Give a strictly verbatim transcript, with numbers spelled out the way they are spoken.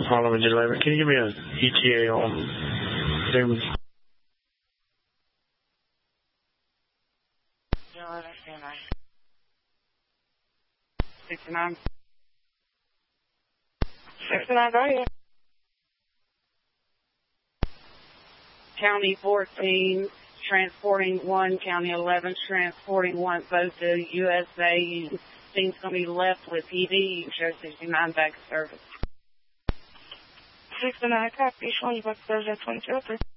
Harlem eleven. Can you give me an E T A on Newman? sixty-nine. sixty-nine, go ahead. County fourteen, transporting one, County eleven, transporting one, both to U S A. Things going to be left with P D. You can show sixty-nine back of service. sixty-nine, copy. Showing you back of service at twenty-two oh three.